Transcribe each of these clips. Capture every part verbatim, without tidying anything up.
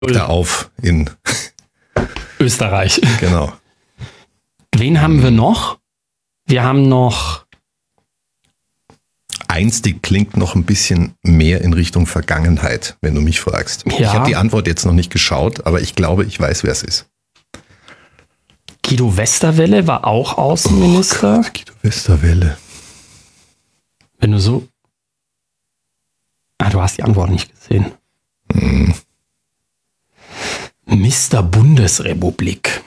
Da auf in Österreich. Genau. Wen haben wir noch? Wir haben noch... Eins, die klingt noch ein bisschen mehr in Richtung Vergangenheit, wenn du mich fragst. Ja. Ich habe die Antwort jetzt noch nicht geschaut, aber ich glaube, ich weiß, wer es ist. Guido Westerwelle war auch Außenminister. Oh Gott, Guido Westerwelle. Wenn du so... Ah, du hast die Antwort nicht gesehen. Hm. Mister Bundesrepublik.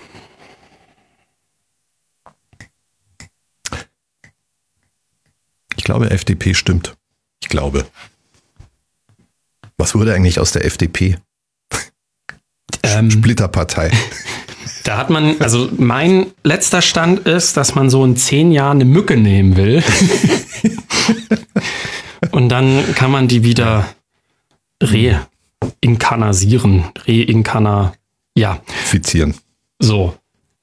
Ich glaube, F D P stimmt. Ich glaube. Was wurde eigentlich aus der F D P? Ähm, Splitterpartei. Da hat man, also mein letzter Stand ist, dass man so in zehn Jahren eine Mücke nehmen will. Und dann kann man die wieder reinkarnasieren. Reinkarna, ja. Fizieren. So.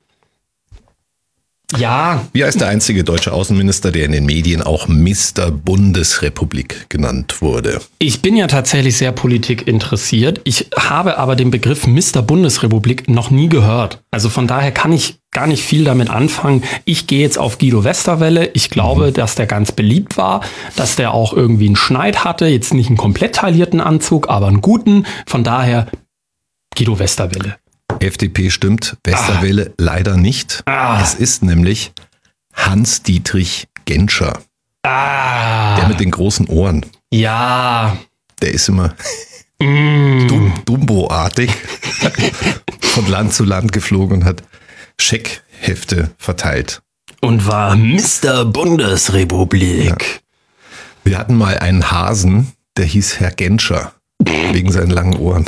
Ja. Wie heißt der einzige deutsche Außenminister, der in den Medien auch Mister Bundesrepublik genannt wurde? Ich bin ja tatsächlich sehr Politik interessiert. Ich habe aber den Begriff Mister Bundesrepublik noch nie gehört. Also von daher kann ich gar nicht viel damit anfangen. Ich gehe jetzt auf Guido Westerwelle. Ich glaube, mhm. dass der ganz beliebt war, dass der auch irgendwie einen Schneid hatte. Jetzt nicht einen komplett taillierten Anzug, aber einen guten. Von daher Guido Westerwelle. F D P stimmt, Westerwelle ah. leider nicht. Ah. Es ist nämlich Hans-Dietrich Genscher. Ah. Der mit den großen Ohren. Ja. Der ist immer mm. Dum- Dumbo-artig von Land zu Land geflogen und hat Scheckhefte verteilt. Und war Mister Bundesrepublik. Ja. Wir hatten mal einen Hasen, der hieß Herr Genscher, wegen seinen langen Ohren.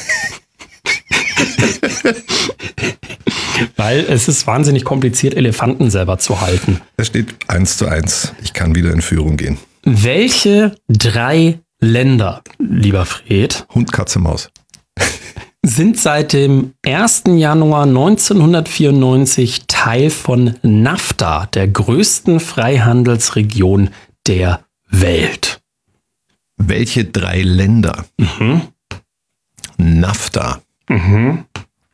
Weil es ist wahnsinnig kompliziert, Elefanten selber zu halten. Da steht eins zu eins. Ich kann wieder in Führung gehen. Welche drei Länder, lieber Fred, Hund, Katze, Maus, sind seit dem ersten Januar neunzehnhundertvierundneunzig Teil von NAFTA, der größten Freihandelsregion der Welt? Welche drei Länder? Mhm. NAFTA. Mhm.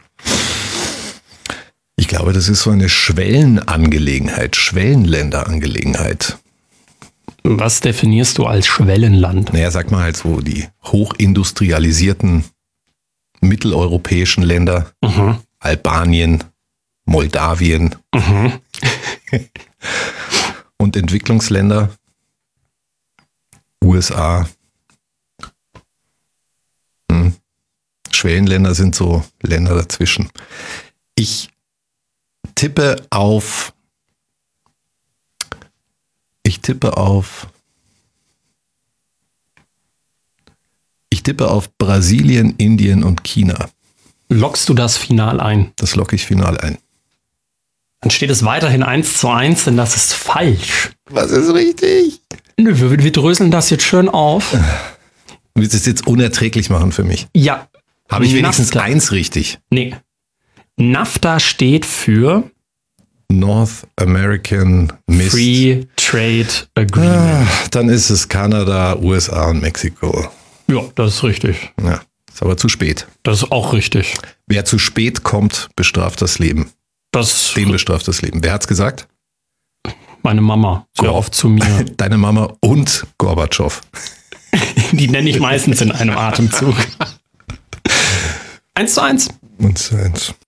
Ich glaube, das ist so eine Schwellenangelegenheit, Schwellenländerangelegenheit. Was definierst du als Schwellenland? Naja, sag mal halt so die hochindustrialisierten mitteleuropäischen Länder, Mhm. Albanien, Moldawien Mhm. und Entwicklungsländer, U S A. Hm. Schwellenländer sind so Länder dazwischen. Ich tippe auf, ich tippe auf, ich tippe auf Brasilien, Indien und China. Lockst du das Final ein? Das locke ich final ein. Dann steht es weiterhin eins zu eins, denn das ist falsch. Was ist richtig? Nö, wir, wir dröseln das jetzt schön auf. Du willst es jetzt unerträglich machen für mich. Ja. Habe ich wenigstens NAFTA. eins richtig? Nee. NAFTA steht für North American Mist. Free Trade Agreement. Ah, dann ist es Kanada, U S A und Mexiko. Ja, das ist richtig. Ja, ist aber zu spät. Das ist auch richtig. Wer zu spät kommt, bestraft das Leben. Das Den bestraft das Leben. Wer hat's gesagt? meine Mama sehr Gor- oft zu mir. Deine Mama und Gorbatschow. Die nenne ich meistens in einem Atemzug. Eins zu eins. Und eins.